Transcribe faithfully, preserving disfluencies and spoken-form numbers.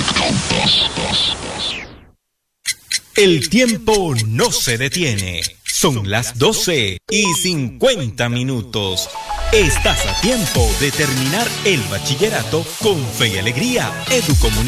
El tiempo no se detiene. Son las doce y cincuenta minutos. Estás a tiempo de terminar el bachillerato con fe y alegría. Educomunicación.